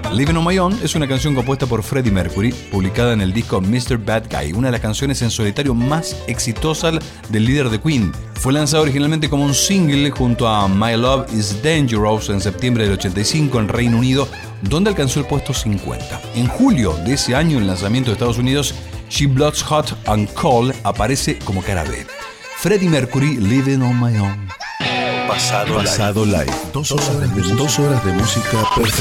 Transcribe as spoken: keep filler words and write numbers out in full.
Living on My Own es una canción compuesta por Freddie Mercury, publicada en el disco mister Bad Guy, una de las canciones en solitario más exitosas del líder de Queen. Fue lanzado originalmente como un single junto a My Love is Dangerous en septiembre del ochenta y cinco en Reino Unido, donde alcanzó el puesto cincuenta. En julio de ese año, en el lanzamiento de Estados Unidos, She Bloods Hot and Cold aparece como cara B. Freddie Mercury, Living on My Own. Pasado, Pasado Live. Dos horas de, dos horas de música perfecta.